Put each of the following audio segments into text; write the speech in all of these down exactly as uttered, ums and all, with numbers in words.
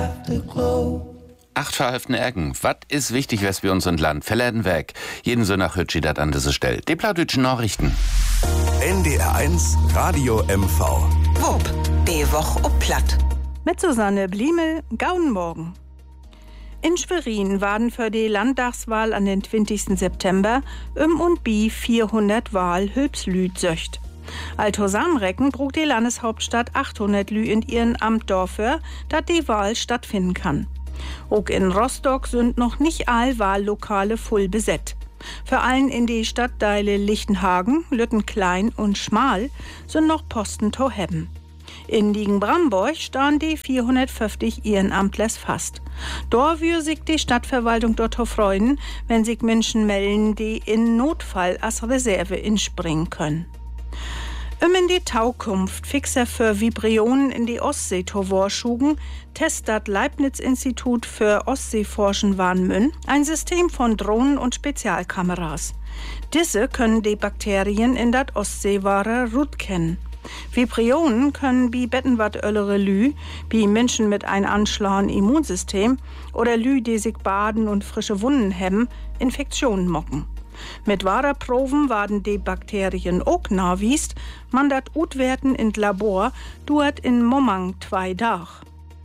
Afterglow. Acht verhalften Ägen. Was ist wichtig, was wir uns und Land verläden weg? Jeden so nach Hütschi dat an diese Stelle. Die plattdütschen Nachrichten. N D R eins Radio M V. Wupp, die Woche ob Platt. Mit Susanne Bliemel, Gaudenmorgen. In Schwerin waren für die Landtagswahl an den zwanzigsten September um und bi vierhundert Wahl Hülpslüd söcht. Altosamrecken brug die Landeshauptstadt achthundert Lü in ihren Amt dafür, dat die Wahl stattfinden kann. Auch in Rostock sind noch nicht all Wahllokale voll besetzt. Vor allem in die Stadtteile Lichtenhagen, Lüttenklein und Schmal sind noch Posten to hebben. In Liegen-Bramborg stehen die vierhundertfünfzig Ehrenamtlers fast. Dort würde sich die Stadtverwaltung dort freuen, wenn sich Menschen melden, die in Notfall als Reserve inspringen können. Um in die Taukunft Fixer für Vibrionen in die Ostsee to vorschugen, testet Leibniz-Institut für Ostseeforschen Warnmünn ein System von Drohnen und Spezialkameras. Diese können die Bakterien in dat Ostseeware Rut kennen. Vibrionen können wie Bettenwart öllere Lü, wie Menschen mit einem anschlagen Immunsystem oder Lü, die sich baden und frische Wunden hemmen, Infektionen mocken. Mit Warenproben werden die Bakterien auch nachwiest, man dat utwerten in Labor, duert in Momang zwei Dach.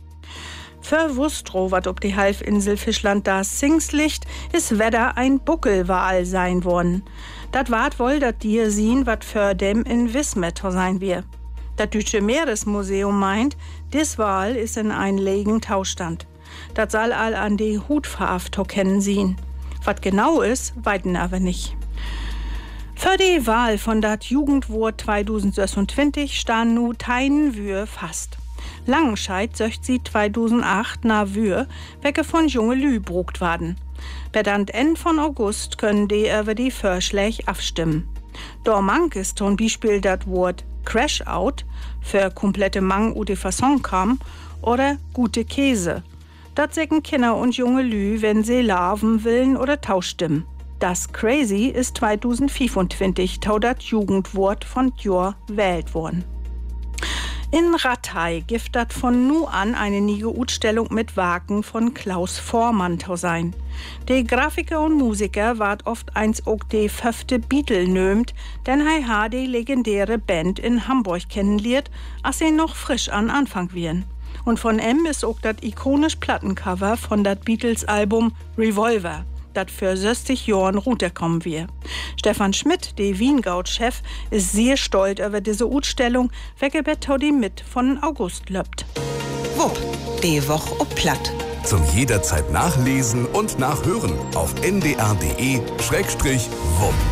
Für Wustro, wat ob die Halbinsel Fischland das Singslicht, is Wetter ein Buckelwal sein worden. Dat wart wohl dat dir sehen, wat für dem in Wismetter sein wir. Dat Deutsche Meeresmuseum meint, dis Wal is in ein legen Taustand. Dat soll all an die Hutfarbe kennen sehen. Was genau ist, weiten aber nicht. Für die Wahl von dat Jugendwort zweitausendsechsundzwanzig stehen nu teinen Wür fast. Langenscheid söcht sie zweitausendacht na Wür, wecke von junge Lü brugt werden. Bedant Ende von August können die über die Vorschläge abstimmen. Dormank ist zum Beispiel dat Wort Crash Out für komplette Mang ou de Fasson kam oder gute Käse. Dat säcken Kinder und junge Lü, wenn sie larven willen oder tauschstimmen. Das Crazy ist zweitausendfünfundzwanzig tau dat Jugendwort von Jor wählt worden. In Rattay gibt dat von nu an eine nie Utstellung mit Wagen von Klaus Vormann tau sein. Die Grafiker und Musiker ward oft eins auch die fünfte Beatle nömt, denn hei ha die legendäre Band in Hamburg kennenlernt, als sie noch frisch an Anfang wiren. Und von M ist auch das ikonisch Plattencover von dat Beatles-Album Revolver, dat für sechzig Jahren runterkommen wir. Stefan Schmidt, der Wiengaut-Chef, ist sehr stolz über diese Ausstellung, welche die mit von August löppt. Wupp, die Woche ob Platt. Zum jederzeit nachlesen und nachhören auf n d r punkt d e Schrägstrich wupp.